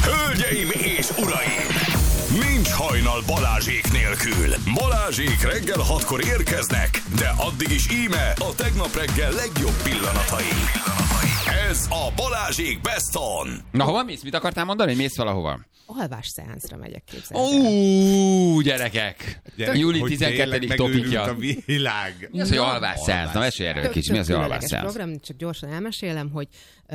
Hölgyeim és uraim! Nincs hajnal Balázsék nélkül. Balázsék reggel 6-kor érkeznek, de addig is íme a tegnap reggel legjobb pillanatai. Ez a Balázsék Best On. Na, hova mész? Mit akartál mondani? Mész valahova? Alvásszeánszra megyek, képzelni. Gyerekek! Júli 12. topikja. A világ. Mi az, hogy alvásszeánsz? Na, mesélj erről kicsit. Mi az, hogy alvásszeánsz? Program, csak gyorsan elmesélem, hogy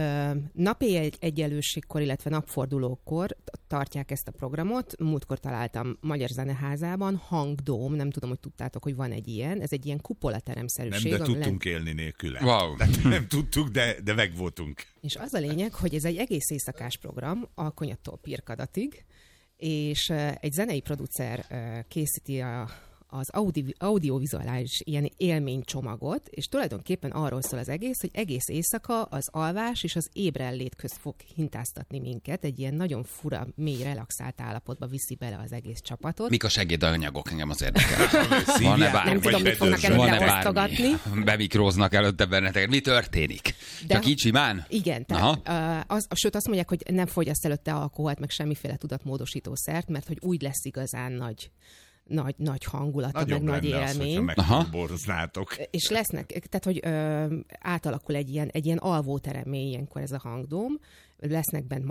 napi egyenlőségkor, illetve napfordulókor tartják ezt a programot. Múltkor találtam Magyar Zeneházában, Hangdóm, nem tudom, hogy tudtátok, hogy van egy ilyen. Ez egy ilyen kupolateremszerűség. Nem, de tudtunk élni nélküle. Wow. Nem tudtuk, de megvoltunk. És az a lényeg, hogy ez egy egész éjszakás program, Alkonyattól Pirkadatig, és egy zenei producer készíti az audiovizuális ilyen élménycsomagot, és tulajdonképpen arról szól az egész, hogy egész éjszaka az alvás és az ébrenlét közt fog hintáztatni minket, egy ilyen nagyon fura, mély, relaxált állapotba viszi bele az egész csapatot. Mik a segédanyagok? Engem az érdekel. Van-e bármi? Nem tudom, mit fognak előtte osztogatni. Bemikróznak előtte benneteket. Mi történik? Csak így simán? Igen. Sőt, azt mondják, hogy nem fogyaszt előtte alkoholt, meg semmiféle tudatmódosítószert, mert hogy úgy lesz igazán nagy hangulata, nagyobb meg nagy élmény. Megboroznátok. És lesznek, tehát hogy átalakul egy ilyen alvóterem ilyenkor ez a Hangdóm, lesznek bent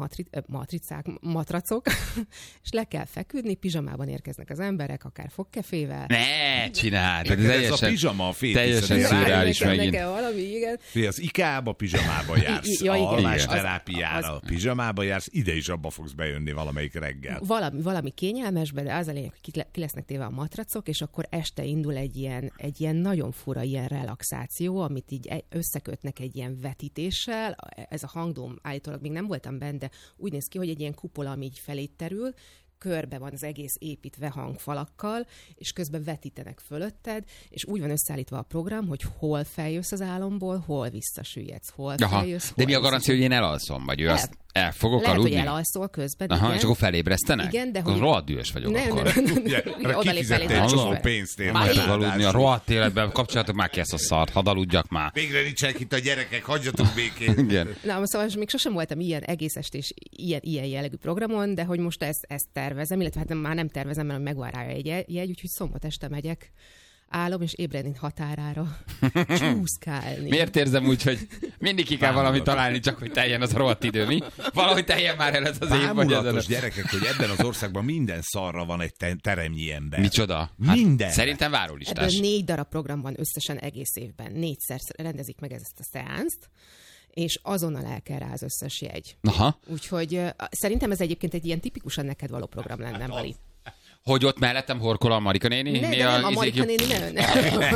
matracok, és le kell feküdni, pizsamában érkeznek az emberek, akár fogkefével. Ne, csináld! Ez a pizsama a teljesen szürreális megint. Valami, igen. Az IKEA-ba pizsamába jársz, alvásterápiára pizsamába jársz, ide is abba fogsz bejönni valamelyik reggel. Valami kényelmesbe, de az a lényeg, hogy ki lesznek téve a matracok, és akkor este indul egy ilyen nagyon fura ilyen relaxáció, amit így összekötnek egy ilyen vetítéssel. Ez a Hangdóm állítólag még nem voltam benne, de úgy néz ki, hogy egy ilyen kupola, ami így felé terül, körbe van az egész építve hangfalakkal, és közben vetítenek fölötted, és úgy van összeállítva a program, hogy hol feljössz az álomból, hol visszasüllyedsz, hol feljössz. De mi a garancia, hogy én elalszom? Vagy ő azt el fogok aludni? Lehet, hogy elalszol közben. Igen. És akkor felébresztenek? Igen, de akkor rohadt dühös vagyok akkor. Kifizette egy csomó pénzt én. Már tudok aludni a rohadt életben, kapcsolatok már ki ezt a szart, hadd aludjak már. Végre nincsenek itt a gyerekek, hagyjatok békén. Na, szóval még sosem voltam ilyen egész estés ilyen jellegű programon, de hogy most ezt tervezem, illetve hát már nem tervezem, mert megvár rá egy jegy, úgyhogy szombat este megyek. Állom és ébredni határára csúszkálni. Miért érzem úgy, hogy mindig ki kell valamit találni, csak hogy teljen az a rohadt idő, mi? Valahogy teljen már el ez az év. Bámulatos gyerekek, hogy ebben az országban minden szarra van egy teremnyi ember. Micsoda? Minden. Hát, szerintem várólistás. Ebből 4 darab program van összesen egész évben. 4-szer rendezik meg ezt a szeánzt, és azonnal el kell rá az összes jegy. Aha. Úgyhogy szerintem ez egyébként egy ilyen tipikusan neked való program lenne, Mari. Hogy ott mellettem horkol a Marika néni? Nem, a Marika néni nem.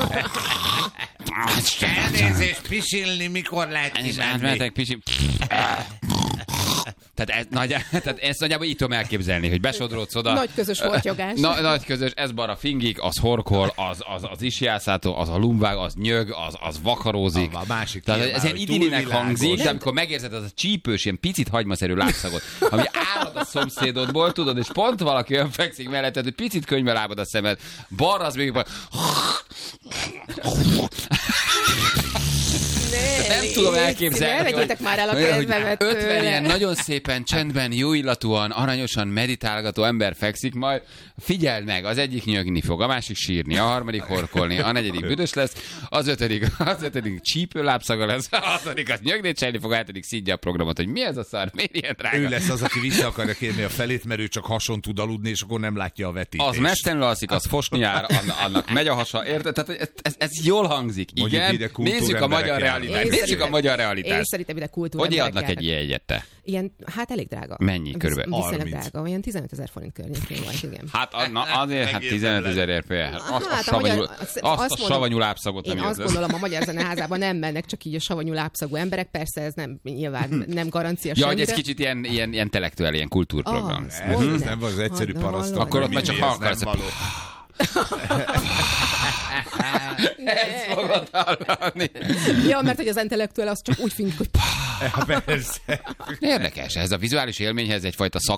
Elnézést, pisilni, mikor lehet kimenni? Tehát ezt nagyjából így tudom elképzelni, hogy besodródsz oda. Nagy közös hortyogás. Nagy közös, ez bara fingik, az horkol, az isjászátó, az a lumbág, az nyög, az vakarózik. A másik tehát ez ilyen idillinek hangzik, de amikor megérzed az a csípős, ilyen picit hagymaszerű lábszagot, ami állad a szomszédodból, tudod, és pont valaki olyan fekszik melletted, hogy picit könyvbe lábad a szemed, balra az még nem tudom elképzelni, ne vegyétek már el a kedvemet 50 ilyen nagyon szépen, csendben, jó illatúan, aranyosan meditálgató ember fekszik, majd figyeld meg, az egyik nyögni fog, a másik sírni, a harmadik horkolni, a negyedik büdös lesz, az ötödik csípőlábszaga lesz, a hatodik az nyögni cselni fog, a hetedik szidja a programot, hogy mi ez a szar, miért ilyen drága? Ő lesz az, aki vissza akarja kérni a felét, mert ő csak hason tud aludni, és akkor nem látja a vetítést. Az mestenül alszik, az fosni jár, annak megy a hasa, érted? Tehát ez jól hangzik. Igen, nézzük a magyar realitást. Nézzük a magyar realitást. Én szerintem ide kultúra. Hogy adnak egy ilyen jegyet te? Ilyen, hát elég drága. Mennyi körülbelül? Viszonylag drága, olyan 15 000 forint környékén volt, igen. Hát azért 15 000 érpél. Azt a savanyú lábszagot nem én azt gondolom, a Magyar Zeneházában nem mennek csak így a savanyú lábszagú emberek, persze ez nem nyilván nem garancia semmire. Ja, hogy ez kicsit ilyen intellektuál, ilyen kultúrprogram. Ez nem az egyszerű paraszt. Akkor ott már csak hallgatsz. Ezt fogod hallani. Ja, mert hogy az intellektuál az csak úgy finnik, hogy Persze. Érdekes, ez a vizuális élményhez egyfajta